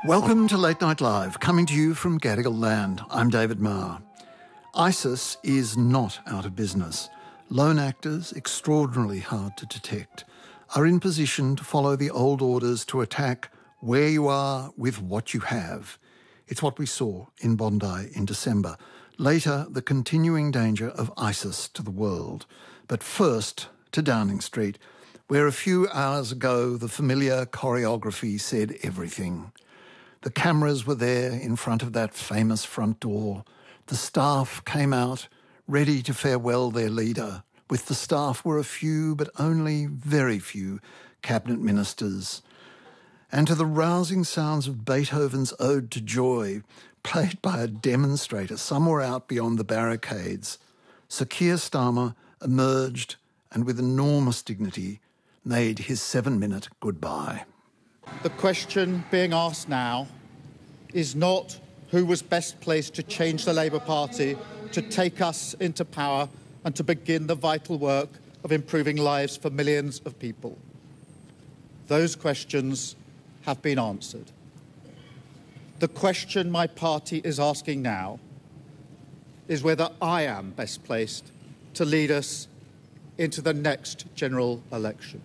Welcome to Late Night Live, coming to you from Gadigal Land. I'm David Marr. ISIS is not out of business. Lone actors, extraordinarily hard to detect, are in position to follow the old orders to attack where you are with what you have. It's what we saw in Bondi in December. Later, the continuing danger of ISIS to the world. But first, to Downing Street, where a few hours ago the familiar choreography said everything. The cameras were there in front of that famous front door. The staff came out, ready to farewell their leader. With the staff were a few, but only very few, cabinet ministers. And to the rousing sounds of Beethoven's Ode to Joy, played by a demonstrator somewhere out beyond the barricades, Sir Keir Starmer emerged and with enormous dignity made his 7-minute goodbye. The question being asked now is not who was best placed to change the Labour Party, to take us into power and to begin the vital work of improving lives for millions of people. Those questions have been answered. The question my party is asking now is whether I am best placed to lead us into the next general election.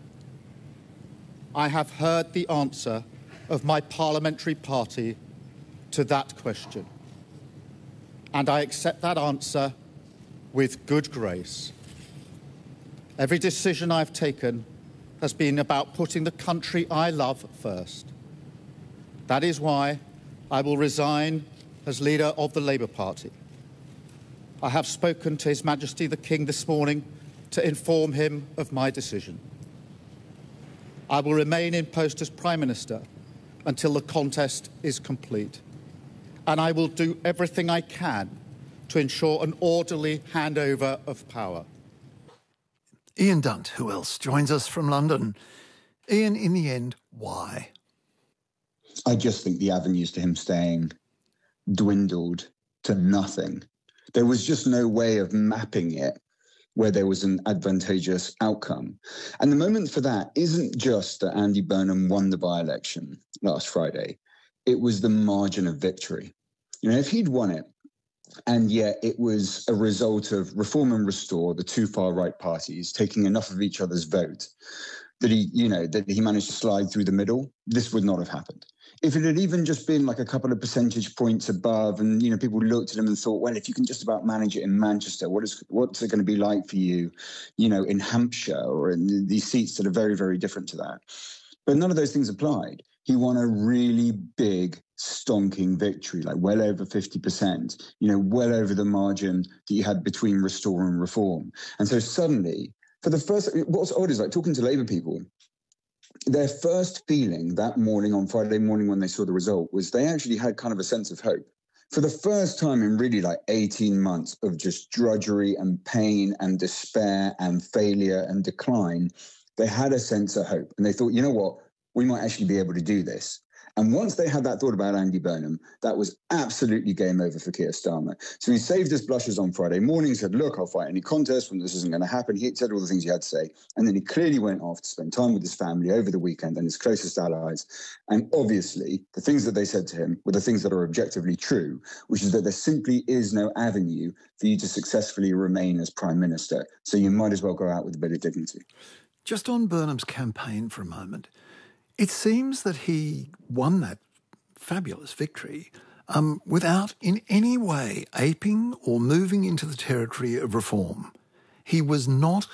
I have heard the answer of my parliamentary party to that question, and I accept that answer with good grace. Every decision I've taken has been about putting the country I love first. That is why I will resign as leader of the Labour Party. I have spoken to His Majesty the King this morning to inform him of my decision. I will remain in post as Prime Minister until the contest is complete. And I will do everything I can to ensure an orderly handover of power. Ian Dunt, who else, joins us from London. Ian, in the end, why? I just think the avenues to him staying dwindled to nothing. There was just no way of mapping it where there was an advantageous outcome. And the moment for that isn't just that Andy Burnham won the by-election last Friday. It was the margin of victory. You know, if he'd won it, and yet it was a result of Reform and Restore, the two far-right parties, taking enough of each other's vote, that he managed to slide through the middle, this would not have happened. If it had even just been like a couple of percentage points above and, people looked at him and thought, well, if you can just about manage it in Manchester, what's it going to be like for you, in Hampshire or in these seats that are very, very different to that? But none of those things applied. He won a really big, stonking victory, like well over 50%, well over the margin that you had between Restore and Reform. And so suddenly, for the first, what's odd is like talking to Labour people, their first feeling that morning on Friday morning when they saw the result was they actually had kind of a sense of hope. For the first time in really like 18 months of just drudgery and pain and despair and failure and decline, they had a sense of hope. And they thought, you know what, we might actually be able to do this. And once they had that thought about Andy Burnham, that was absolutely game over for Keir Starmer. So he saved his blushes on Friday morning, said, look, I'll fight any contest when this isn't going to happen. He said all the things he had to say. And then he clearly went off to spend time with his family over the weekend and his closest allies. And obviously, the things that they said to him were the things that are objectively true, which is that there simply is no avenue for you to successfully remain as Prime Minister. So you might as well go out with a bit of dignity. Just on Burnham's campaign for a moment, it seems that he won that fabulous victory without in any way aping or moving into the territory of Reform. He was not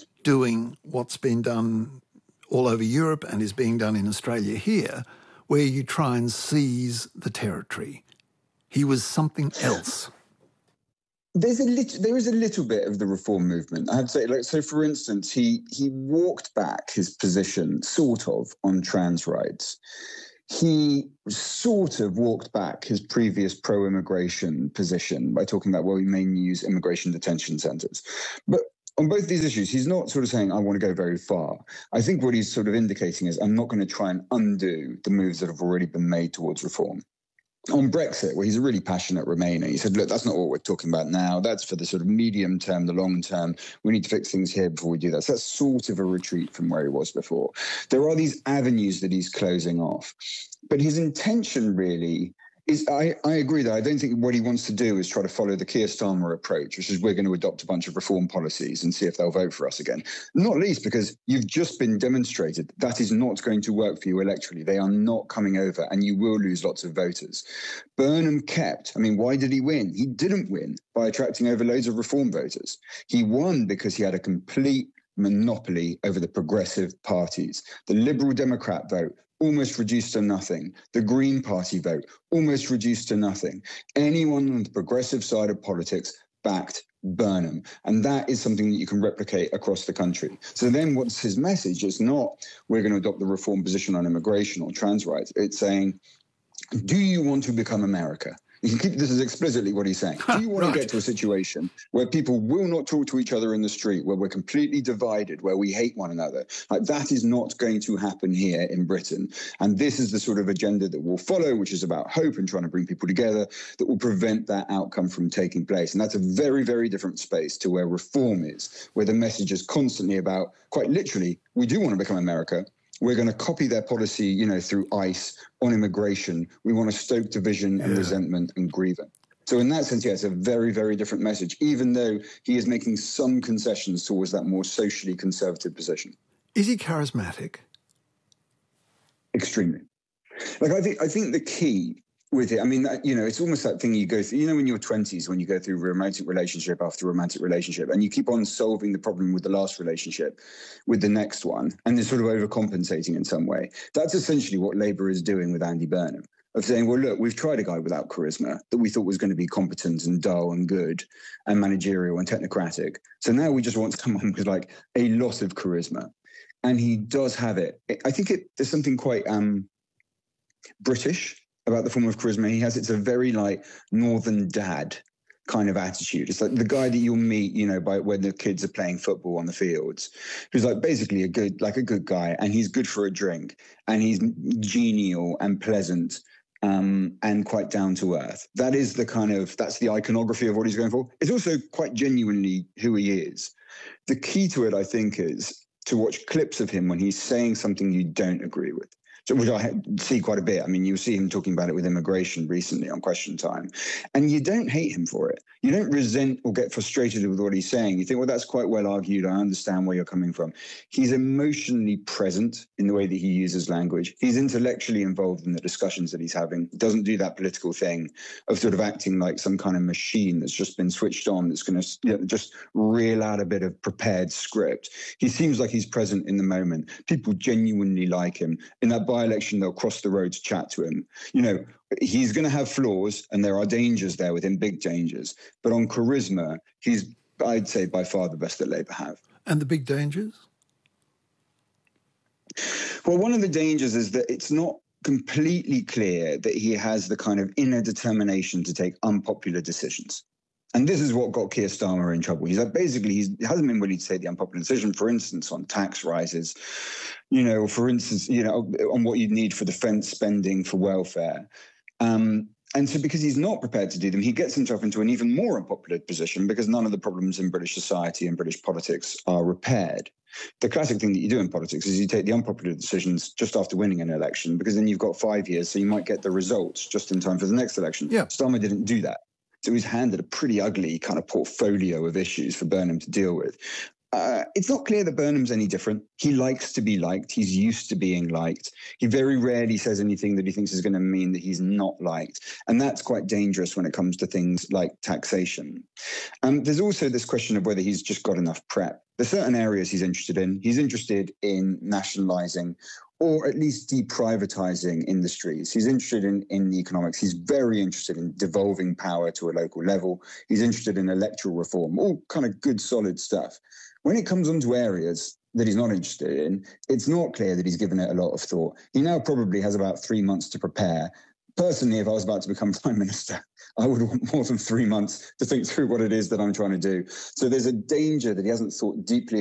doing what's been done all over Europe and is being done in Australia here, where you try and seize the territory. He was something else. There is a little bit of the Reform movement. I have to say, so for instance, he walked back his position, sort of, on trans rights. He sort of walked back his previous pro-immigration position by talking about, well, we may use immigration detention centres. But on both these issues, he's not sort of saying, I want to go very far. I think what he's sort of indicating is, I'm not going to try and undo the moves that have already been made towards reform. On Brexit, where he's a really passionate Remainer, he said, look, that's not what we're talking about now. That's for the sort of medium term, the long term. We need to fix things here before we do that. So that's sort of a retreat from where he was before. There are these avenues that he's closing off. But his intention really is, I agree that I don't think what he wants to do is try to follow the Keir Starmer approach, which is we're going to adopt a bunch of reform policies and see if they'll vote for us again. Not least because you've just been demonstrated that is not going to work for you electorally. They are not coming over and you will lose lots of voters. Burnham kept, why did he win? He didn't win by attracting over loads of reform voters. He won because he had a complete monopoly over the progressive parties. The Liberal Democrat vote almost reduced to nothing. The Green Party vote almost reduced to nothing. Anyone on the progressive side of politics backed Burnham. And that is something that you can replicate across the country. So then what's his message? It's not we're going to adopt the reform position on immigration or trans rights. It's saying, do you want to become America? You can keep this as explicitly what he's saying. Do you want to get to a situation where people will not talk to each other in the street, where we're completely divided, where we hate one another? Like, that is not going to happen here in Britain. And this is the sort of agenda that we'll follow, which is about hope and trying to bring people together, that will prevent that outcome from taking place. And that's a very, very different space to where reform is, where the message is constantly about, quite literally, we do want to become America. We're going to copy their policy, through ICE on immigration. We want to stoke division and resentment and grievance. So in that sense, it's a very, very different message, even though he is making some concessions towards that more socially conservative position. Is he charismatic? Extremely. I think the key with it, it's almost that thing you go through, in your 20s when you go through romantic relationship after romantic relationship and you keep on solving the problem with the last relationship with the next one and then sort of overcompensating in some way. That's essentially what Labour is doing with Andy Burnham, of saying, well, look, we've tried a guy without charisma that we thought was going to be competent and dull and good and managerial and technocratic. So now we just want someone with a lot of charisma. And he does have it. I think there's something quite British about the form of charisma he has. It's a very northern dad kind of attitude. It's like the guy that you'll meet, when the kids are playing football on the fields, who's basically a good guy, and he's good for a drink, and he's genial and pleasant, and quite down to earth. That is that's the iconography of what he's going for. It's also quite genuinely who he is. The key to it, I think, is to watch clips of him when he's saying something you don't agree with. Which I see quite a bit. You'll see him talking about it with immigration recently on Question Time. And you don't hate him for it. You don't resent or get frustrated with what he's saying. You think, well, that's quite well argued. I understand where you're coming from. He's emotionally present in the way that he uses language. He's intellectually involved in the discussions that he's having. He doesn't do that political thing of sort of acting like some kind of machine that's just been switched on, that's going to just reel out a bit of prepared script. He seems like he's present in the moment. People genuinely like him. In that by-election, they'll cross the road to chat to him. He's going to have flaws, and there are dangers there with him, big dangers. But on charisma, he's, I'd say, by far the best that Labour have. And the big dangers? Well, one of the dangers is that it's not completely clear that he has the kind of inner determination to take unpopular decisions. And this is what got Keir Starmer in trouble. He hasn't been willing to take the unpopular decision, for instance, on tax rises, for instance, on what you'd need for defence spending, for welfare. And so because he's not prepared to do them, he gets himself into an even more unpopular position because none of the problems in British society and British politics are repaired. The classic thing that you do in politics is you take the unpopular decisions just after winning an election, because then you've got 5 years, so you might get the results just in time for the next election. Yeah. Starmer didn't do that. So he's handed a pretty ugly kind of portfolio of issues for Burnham to deal with. It's not clear that Burnham's any different. He likes to be liked. He's used to being liked. He very rarely says anything that he thinks is going to mean that he's not liked. And that's quite dangerous when it comes to things like taxation. There's also this question of whether he's just got enough prep. There's certain areas he's interested in. He's interested in nationalising or at least deprivatizing industries. He's interested in the economics. He's very interested in devolving power to a local level. He's interested in electoral reform, all kind of good, solid stuff. When it comes onto areas that he's not interested in, it's not clear that he's given it a lot of thought. He now probably has about 3 months to prepare. Personally, if I was about to become Prime Minister, I would want more than 3 months to think through what it is that I'm trying to do. So there's a danger that he hasn't thought deeply